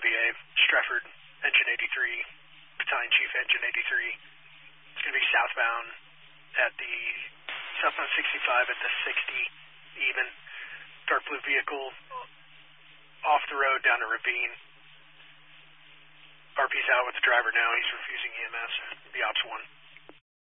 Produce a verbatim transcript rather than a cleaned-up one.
B A, Strefford, Engine eighty-three, Battalion Chief, Engine eighty-three. It's going to be southbound at the, southbound sixty-five at the sixty, even. Dark blue vehicle off the road down a ravine. R P's out with the driver now. He's refusing E M S. The ops one.